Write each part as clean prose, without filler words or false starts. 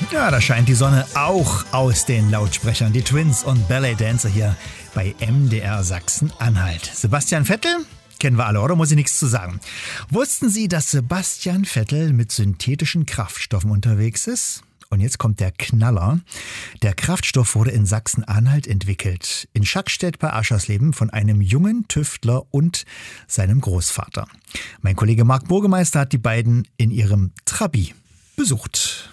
Ja, da scheint die Sonne auch aus den Lautsprechern. Die Twins und Ballet Dancer hier bei MDR Sachsen-Anhalt. Sebastian Vettel? Kennen wir alle, oder? Muss ich nichts zu sagen. Wussten Sie, dass Sebastian Vettel mit synthetischen Kraftstoffen unterwegs ist? Und jetzt kommt der Knaller. Der Kraftstoff wurde in Sachsen-Anhalt entwickelt. In Schackstedt bei Aschersleben von einem jungen Tüftler und seinem Großvater. Mein Kollege Marc Burgemeister hat die beiden in ihrem Trabi besucht.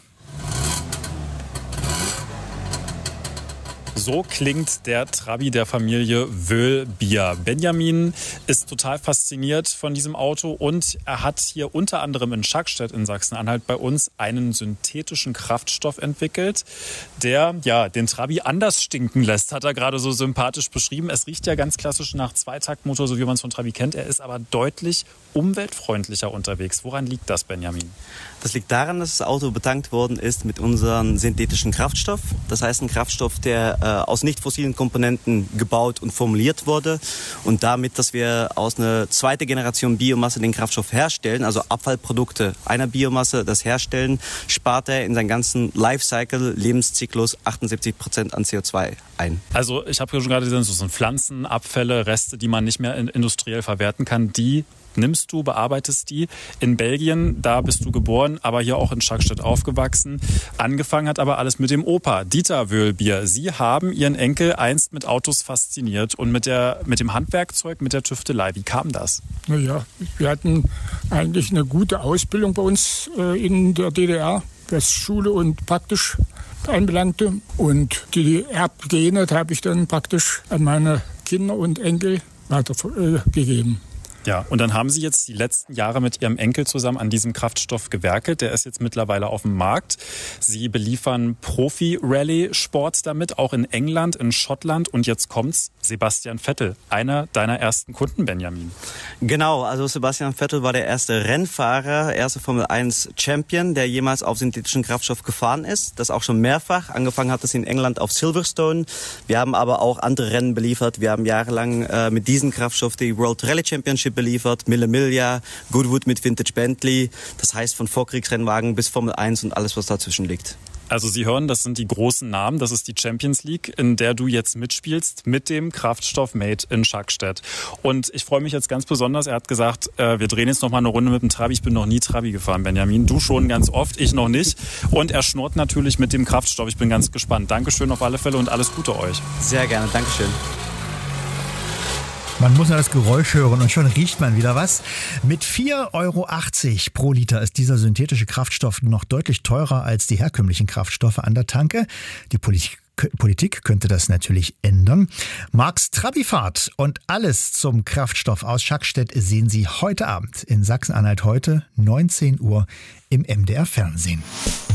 So klingt der Trabi der Familie Wöhl-Bier. Benjamin ist total fasziniert von diesem Auto und er hat hier unter anderem in Schackstedt in Sachsen-Anhalt bei uns einen synthetischen Kraftstoff entwickelt, der den Trabi anders stinken lässt, hat er gerade so sympathisch beschrieben. Es riecht ja ganz klassisch nach Zweitaktmotor, so wie man es von Trabi kennt. Er ist aber deutlich umweltfreundlicher unterwegs. Woran liegt das, Benjamin? Das liegt daran, dass das Auto betankt worden ist mit unserem synthetischen Kraftstoff. Das heißt, ein Kraftstoff, der aus nicht fossilen Komponenten gebaut und formuliert wurde. Und damit, dass wir aus einer zweiten Generation Biomasse den Kraftstoff herstellen, also Abfallprodukte einer Biomasse, das herstellen, spart er in seinem ganzen Lifecycle, Lebenszyklus 78% an CO2 ein. Also ich habe ja schon gerade gesehen, so sind Pflanzenabfälle, Reste, die man nicht mehr industriell verwerten kann, die nimmst du, bearbeitest die. In Belgien, da bist du geboren, aber hier auch in Schackstedt aufgewachsen. Angefangen hat aber alles mit dem Opa, Dieter Wöhl-Bier. Sie haben ihren Enkel einst mit Autos fasziniert und mit dem Handwerkzeug, mit der Tüftelei. Wie kam das? Naja, wir hatten eigentlich eine gute Ausbildung bei uns in der DDR, was Schule und praktisch anbelangte. Und die Erbgene habe ich dann praktisch an meine Kinder und Enkel weitergegeben. Ja, und dann haben Sie jetzt die letzten Jahre mit Ihrem Enkel zusammen an diesem Kraftstoff gewerkelt. Der ist jetzt mittlerweile auf dem Markt. Sie beliefern Profi-Rallye-Sport damit, auch in England, in Schottland. Und jetzt kommt's, Sebastian Vettel, einer deiner ersten Kunden, Benjamin. Genau, also Sebastian Vettel war der erste Rennfahrer, erste Formel-1-Champion, der jemals auf synthetischen Kraftstoff gefahren ist. Das auch schon mehrfach. Angefangen hat es in England auf Silverstone. Wir haben aber auch andere Rennen beliefert. Wir haben jahrelang mit diesem Kraftstoff die World Rally Championship beliefert, Mille Miglia, Goodwood mit Vintage Bentley, das heißt von Vorkriegsrennwagen bis Formel 1 und alles, was dazwischen liegt. Also Sie hören, das sind die großen Namen, das ist die Champions League, in der du jetzt mitspielst mit dem Kraftstoff Made in Schackstedt. Und ich freue mich jetzt ganz besonders, er hat gesagt, wir drehen jetzt noch mal eine Runde mit dem Trabi. Ich bin noch nie Trabi gefahren, Benjamin, du schon ganz oft, ich noch nicht. Und er schnurrt natürlich mit dem Kraftstoff, ich bin ganz gespannt. Dankeschön auf alle Fälle und alles Gute euch. Sehr gerne, Dankeschön. Man muss nur das Geräusch hören und schon riecht man wieder was. Mit 4,80 Euro pro Liter ist dieser synthetische Kraftstoff noch deutlich teurer als die herkömmlichen Kraftstoffe an der Tanke. Die Politik könnte das natürlich ändern. Marks Trabifahrt und alles zum Kraftstoff aus Schackstedt sehen Sie heute Abend in Sachsen-Anhalt heute 19 Uhr im MDR Fernsehen.